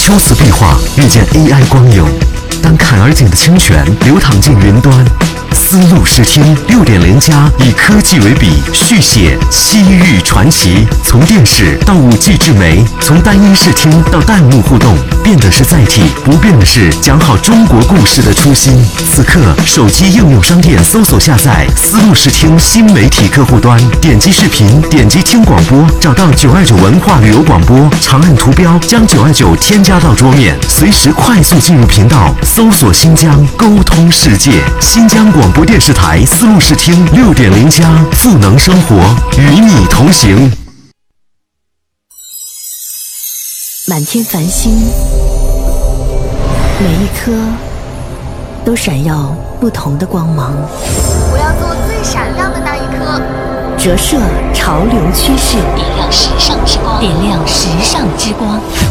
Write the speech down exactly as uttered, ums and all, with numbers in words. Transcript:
初次壁画遇见 A I 光影，当坎儿井的清泉流淌进云端。丝路视听 六点零 加以科技为笔，续写西域传奇。从电视到 五 G 智媒，从单音视听到弹幕互动，变的是载体，不变的是讲好中国故事的初心。此刻，手机应用商店搜索下载丝路视听新媒体客户端，点击视频，点击听广播，找到九二九文化旅游广播，长按图标将九二九添加到桌面，随时快速进入频道，搜索新疆，沟通世界。新疆广播电视台丝路视听 六点零 加，赋能生活，与你同行。 满天繁星，每一颗都闪耀不同的光芒。 我要做最闪亮的那一颗。 折射潮流趋势， 点亮时尚之光， 点亮时尚之光。